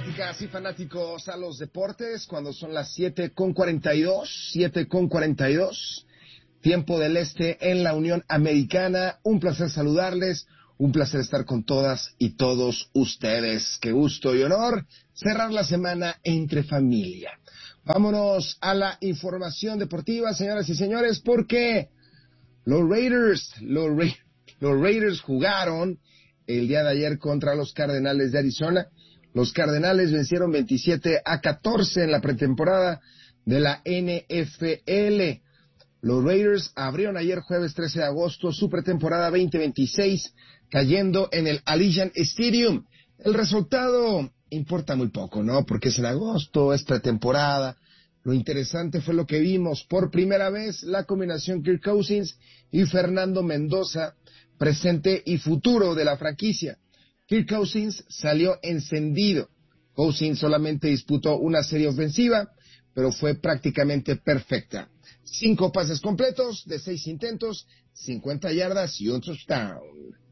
Fanáticas y fanáticos a los deportes, cuando son las 7:42, tiempo del este en la Unión Americana. Un placer saludarles, un placer estar con todas y todos ustedes. Qué gusto y honor cerrar la semana entre familia. Vámonos a la información deportiva, señoras y señores, porque los Raiders jugaron el día de ayer contra los Cardenales de Arizona. Los Cardenales vencieron 27-14 en la pretemporada de la NFL. Los Raiders abrieron ayer jueves 13 de agosto su pretemporada 2026, cayendo en el Allegiant Stadium. El resultado importa muy poco, ¿no? Porque es en agosto, es pretemporada. Lo interesante fue lo que vimos por primera vez, la combinación Kirk Cousins y Fernando Mendoza, presente y futuro de la franquicia. Kirk Cousins salió encendido. Cousins solamente disputó una serie ofensiva, pero fue prácticamente perfecta. 5 pases completos de 6 intentos, 50 yardas y un touchdown.